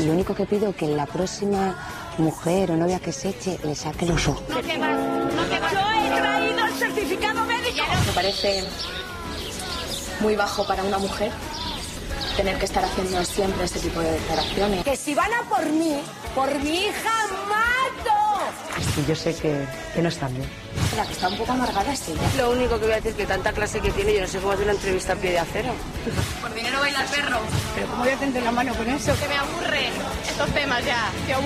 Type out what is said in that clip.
Y lo único que pido es que la próxima mujer o novia que se eche le saque los ojos. No te vas, no te vas. Yo he traído el certificado médico. Me parece muy bajo para una mujer tener que estar haciendo siempre este tipo de declaraciones. Que si van a por mi hija mato. Sí, yo sé que no están bien. La que está un poco amargada es ella. Lo único que voy a decir es que tanta clase que tiene, yo no sé cómo hacer una entrevista a pie de acero. Por dinero baila el perro. Pero ¿cómo voy a tender la mano con eso? Que me aburren estos temas ya.